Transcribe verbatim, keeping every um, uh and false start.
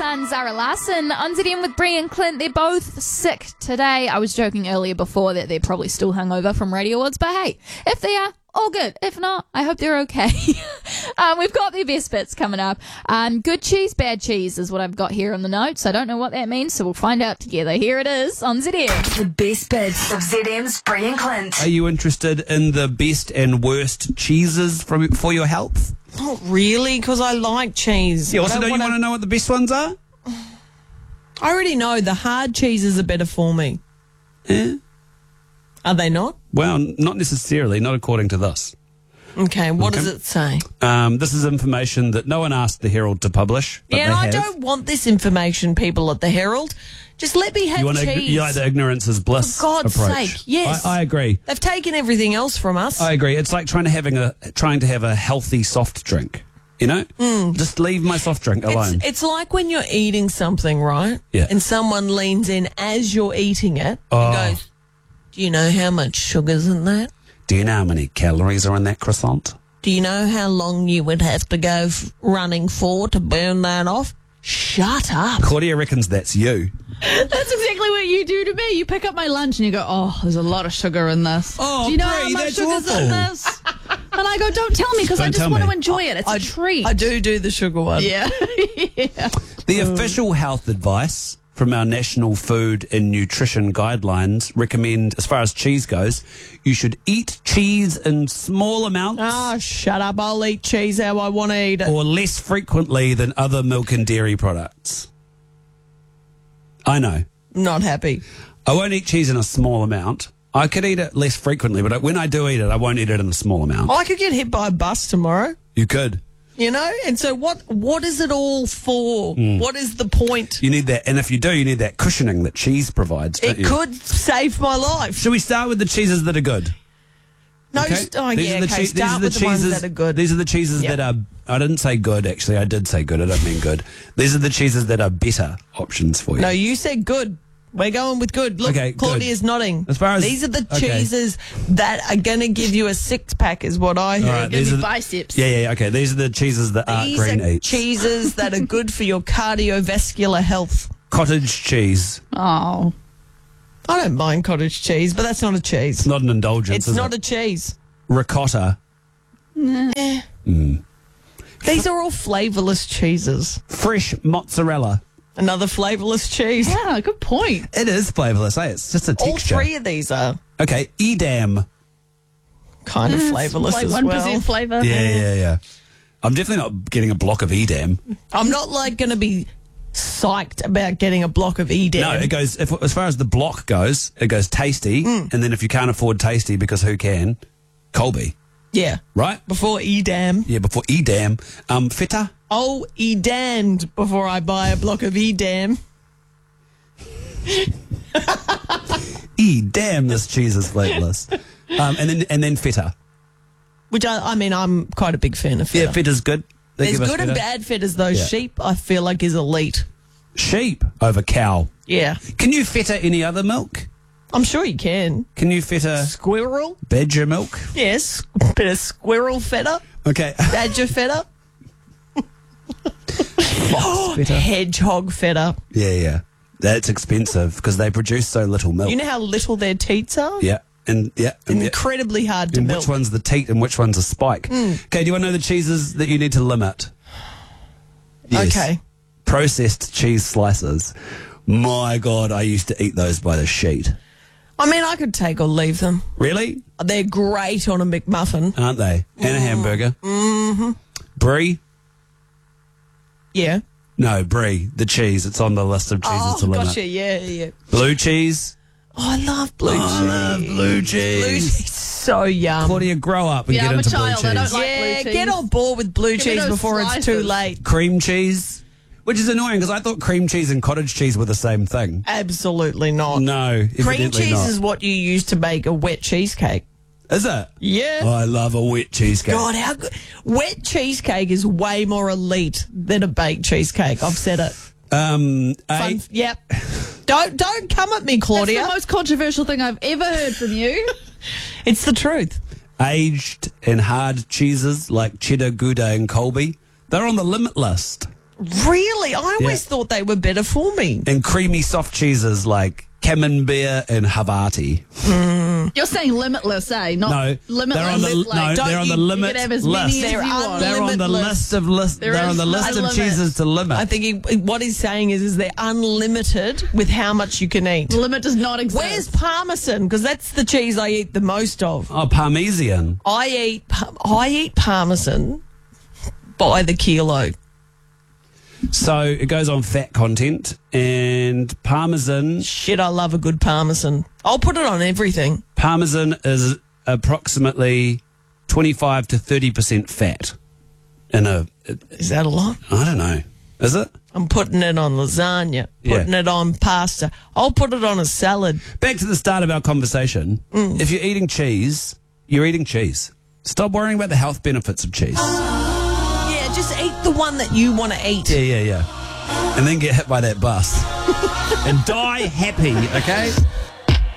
and Zara Larson on Z M with Brie and Clint. They're both sick today. I was joking earlier before that they're probably still hungover from Radio Awards, but hey, if they are, all good. If not, I hope they're okay. um, we've got their best bits coming up. Um, good cheese, bad cheese is what I've got here on the notes. I don't know what that means, so we'll find out together. Here it is on Z M. The best bits of Z M's Brie and Clint. Are you interested in the best and worst cheeses from, for your health? Not really, because I like cheese. Yeah, I also, don't, don't you wanna- want to know what the best ones are? I already know the hard cheeses are better for me. Eh? Are they not? Well, not necessarily, not according to this. Okay, what Okay. does it say? Um, this is information that no one asked the Herald to publish. But Yeah, they and I have. don't want this information, people at the Herald. Just let me have You want to, cheese. you like the ignorance is bliss For God's approach. sake, yes. I, I agree. They've taken everything else from us. I agree. It's like trying to having a trying to have a healthy soft drink. You know, just leave my soft drink alone. It's, it's like when you're eating something, right? Yeah. And someone leans in as you're eating it Oh. and goes, do you know how much sugar's in that? Do you know how many calories are in that croissant? Do you know how long you would have to go f- running for to burn that off? Shut up. Claudia reckons that's you. That's exactly what you do to me. You pick up my lunch and you go, oh, there's a lot of sugar in this. Oh, do you know Brie, how much that's sugar's awful. in this? And I go, don't tell me because I Don't just tell want me. to enjoy it. It's a I, treat. I do do the sugar one. Yeah. yeah. The official health advice from our National Food and Nutrition Guidelines recommend, as far as cheese goes, you should eat cheese in small amounts Ah, shut up. I'll eat cheese how I want to eat it. or less frequently than other milk and dairy products. I know. Not happy. I won't eat cheese in a small amount. I could eat it less frequently, but when I do eat it, I won't eat it in a small amount. I could get hit by a bus tomorrow. You could. You know, and so what? What is it all for? Mm. What is the point? You need that, and if you do, you need that cushioning that cheese provides, don't It you? could save my life. Should we start with the cheeses that are good? No, Okay? st- oh These yeah, are the okay. cheese- Start with the ones that are good. These are the cheeses Yep. that are. I didn't say good, actually. I did say good. I don't mean good. These are the cheeses that are better options for you. No, you said good. We're going with good. Look, Okay, Claudia's good. nodding. As far as- These are the okay. cheeses that are going to give you a six pack, is what I heard. All right, Give these me are the- biceps. Yeah, yeah, okay. These are the cheeses that Art These Green are eats. cheeses that are good for your cardiovascular health. Cottage cheese. Oh. I don't mind cottage cheese, but that's not a cheese. It's not an indulgence. It's is not it? a cheese. ricotta. Eh. Mm. These are all flavourless cheeses. Fresh mozzarella. Another flavourless cheese. Yeah, good point. It is flavourless, eh? It's just a All texture. three of these are Okay, Edam. kind of flavourless Like as one well. percent flavour. Yeah, yeah, yeah. I'm definitely not getting a block of Edam. I'm not like going to be psyched about getting a block of Edam. No, it goes, if, as far as the block goes, it goes tasty. Mm. And then if you can't afford tasty, because who can? Colby, Yeah. right? Before Edam. Yeah, before Edam. Um, feta. Oh, Edammed before I buy a block of Edam. Edam, this cheese is flavourless. um, and then and then feta. Which, I, I mean, I'm quite a big fan of feta. Yeah, feta's good. They There's give us good and feta. bad fetas, though. Yeah. Sheep, I feel like, is elite. Sheep over cow. Yeah. Can you feta any other milk? I'm sure you can. Can you feta Squirrel? badger milk? Yes. Bit of squirrel feta. Okay. Badger feta. Fox feta. Hedgehog feta. Yeah, yeah. That's expensive because they produce so little milk. You know how little their teats are? Yeah, and yeah, and, yeah. Incredibly hard to and milk. which one's the teat and which one's a spike? Okay, do you want to know the cheeses that you need to limit? Yes. Okay. Processed cheese slices. My God, I used to eat those by the sheet. I mean, I could take or leave them. Really? They're great on a McMuffin. Aren't they? And a hamburger. Mm-hmm. Brie? Yeah. No, brie. The cheese. It's on the list of cheeses Oh, to limit. gotcha. Yeah, yeah. Blue cheese. Oh, I love blue Oh, cheese. I love blue cheese. Blue cheese is so yum. Claudia, grow up and Yeah, get I'm a into child. blue I cheese. don't like yeah, blue get cheese. on board with blue Give me cheese those before it's too slices. late. Cream cheese, which is annoying because I thought cream cheese and cottage cheese were the same thing. Absolutely not. No, Cream evidently cheese not. is what you use to make a wet cheesecake. Is it? Yeah. Oh, I love a wet cheesecake. God, how good. Wet cheesecake is way more elite than a baked cheesecake. I've said it. Um, Fun, a, yep. Don't don't come at me, That's Claudia. the most controversial thing I've ever heard from you. It's the truth. aged and hard cheeses like cheddar, Gouda, and Colby. They're on the limit list. Really? I always Yeah. thought they were better for me. And creamy soft cheeses like Camembert and Havarti. You're saying limitless, eh? Not No, limitless. they're on the like, no, don't they're on the you, limit You can have as list. many as They're you want. They're on the Limitless. list of list. There They're is on the no list of limit. cheeses to limit. I think he, what he's saying is, is they're unlimited with how much you can eat. Limit does not exist. Where's Parmesan? Because that's the cheese I eat the most of. oh, Parmesan. I eat pa- I eat Parmesan by the kilo. So it goes on fat content and Parmesan. Shit, I love a good Parmesan. I'll put it on everything. Parmesan is approximately twenty-five to thirty percent fat. In a, Is that a lot? I don't know. Is it? I'm putting it on lasagna, putting Yeah. it on pasta. I'll put it on a salad. Back to the start of our conversation. Mm. If you're eating cheese, you're eating cheese. Stop worrying about the health benefits of cheese. Yeah, just eat the one that you want to eat. Yeah, yeah, yeah. And then get hit by that bus. And die happy, okay?